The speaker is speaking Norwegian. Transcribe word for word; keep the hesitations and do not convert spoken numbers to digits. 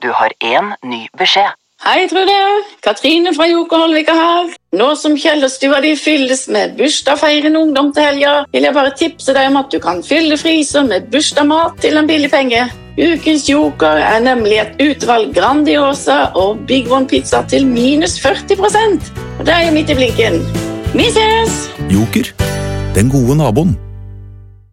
Du har en ny beskjed. Hei, Trude. Katrine fra Joker Holvika her. Nå som Kjellerstua di fylles med bursdagsfeirende ungdom til helga, vil jeg bare tipse deg om at du kan fylle fryser med bursdagsmat til en billig penge. Ukens Joker er nemlig et utvalg Grandiosa og Big One pizza til minus førti prosent. Og det er jo midt i blinken. Vi ses! Joker, den gode naboen.